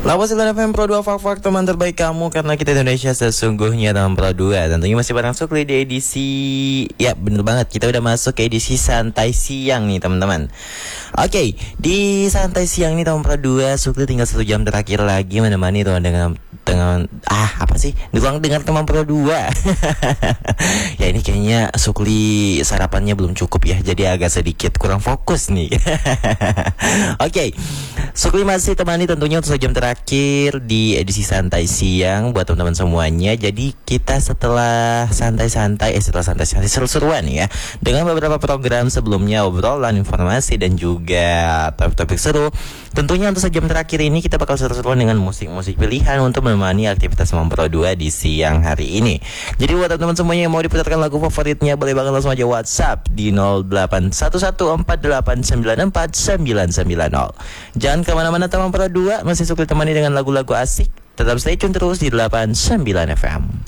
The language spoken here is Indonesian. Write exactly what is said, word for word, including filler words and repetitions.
Lawas F M Pro dua Fak-Fak, teman terbaik kamu, karena kita Indonesia sesungguhnya dalam Pro dua. Tentunya masih bareng Sukli di edisi, ya bener banget, kita udah masuk ke edisi santai siang nih teman-teman. Oke, di santai siang nih tahun Pro dua, Sukli tinggal satu jam terakhir lagi menemani teman dengan dengan ah apa sih dengan dengan teman Pro dua. Ya ini kayaknya Sukli sarapannya belum cukup ya, jadi agak sedikit kurang fokus nih. Oke, Sukli masih temani tentunya untuk satu jam terakhir di edisi santai siang buat teman-teman semuanya. Jadi kita setelah santai-santai, eh setelah santai-santai seru-seruan ya, dengan beberapa program sebelumnya, obrolan, informasi dan juga topik-topik seru. Tentunya untuk sejam terakhir ini kita bakal seru-seruan dengan musik-musik pilihan untuk menemani aktivitas Mamang Pro dua di siang hari ini. Jadi buat teman-teman semuanya yang mau diputarkan lagu favoritnya, boleh banget langsung aja WhatsApp di nol delapan satu satu empat delapan sembilan empat sembilan sembilan nol. Jangan kemana-mana teman Pro dua, masih Sukli temani dengan lagu-lagu asik. Tetap stay tune terus di delapan puluh sembilan F M.